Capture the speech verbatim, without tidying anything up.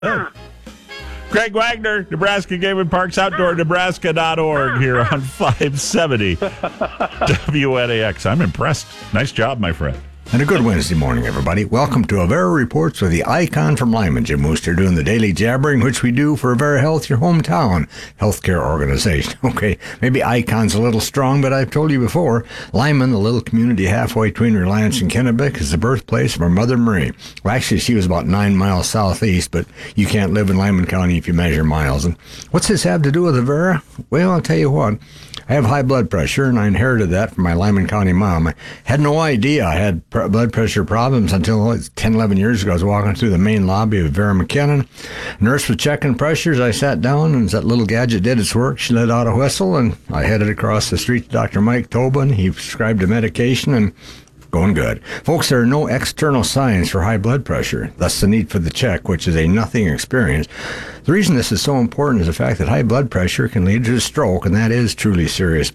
Greg Wagner, Nebraska Game and Parks, outdoor nebraska dot org here on five seventy W N A X. I'm impressed. Nice job, my friend. And a good Wednesday morning, everybody. Welcome to Avera Reports with the icon from Lyman, Jim Wooster, doing the daily jabbering, which we do for Avera Health, your hometown healthcare organization. Okay, maybe icon's a little strong, but I've told you before, Lyman, the little community halfway between Reliance and Kennebec, is the birthplace of our mother Marie. Well, actually, she was about nine miles southeast, but you can't live in Lyman County if you measure miles. And what's this have to do with Avera? Well, I'll tell you what. I have high blood pressure, and I inherited that from my Lyman County mom. I had no idea I had pr- blood pressure problems until ten, eleven years ago. I was walking through the main lobby of Vera McKinnon. Nurse was checking pressures. I sat down, and as that little gadget did its work, she let out a whistle, and I headed across the street to Doctor Mike Tobin. He prescribed a medication, and going good. Folks, there are no external signs for high blood pressure, thus the need for the check, which is a nothing experience. The reason this is so important is the fact that high blood pressure can lead to a stroke, and that is truly serious